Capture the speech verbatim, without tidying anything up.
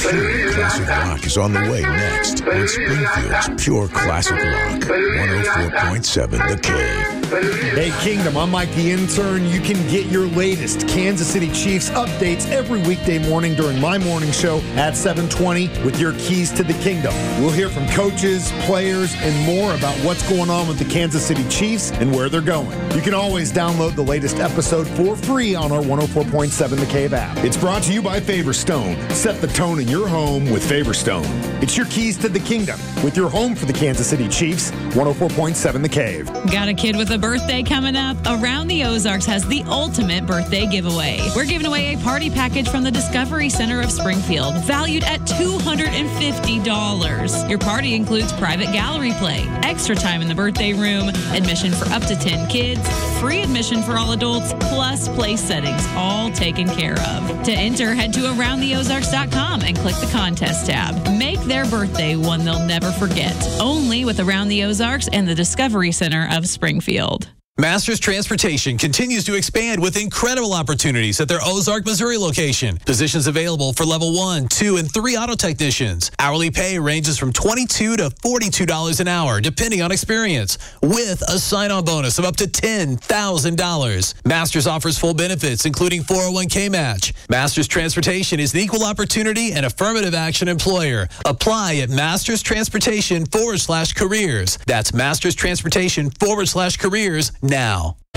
Pure Classic Rock is on the way next on Springfield's Pure Classic Rock, one oh four point seven The Cave. Hey, Kingdom, I'm Mike the Intern. You can get your latest Kansas City Chiefs updates every weekday morning during my morning show at seven twenty with your keys to the Kingdom. We'll hear from coaches, players, and more about what's going on with the Kansas City Chiefs and where they're going. You can always download the latest episode for free on our one oh four point seven The Cave app. It's brought to you by Favorstone. Set the tone in your home with Favorstone. It's your keys to the Kingdom with your home for the Kansas City Chiefs, one oh four point seven The Cave. Got a kid with a birthday coming up? Around the Ozarks has the ultimate birthday giveaway. We're giving away a party package from the Discovery Center of Springfield, valued at two hundred fifty dollars. Your party includes private gallery play, extra time in the birthday room, admission for up to ten kids, free admission for all adults, plus place settings, all taken care of. To enter, head to around the ozarks dot com and click the contest tab. Make their birthday one they'll never forget. Only with Around the Ozarks and the Discovery Center of Springfield. Masters Transportation continues to expand with incredible opportunities at their Ozark, Missouri location. Positions available for level one, two, and three auto technicians. Hourly pay ranges from twenty-two dollars to forty-two dollars an hour, depending on experience, with a sign-on bonus of up to ten thousand dollars. Masters offers full benefits, including four oh one k match. Masters Transportation is an equal opportunity and affirmative action employer. Apply at Masters Transportation forward slash careers. That's Masters Transportation forward slash careers now.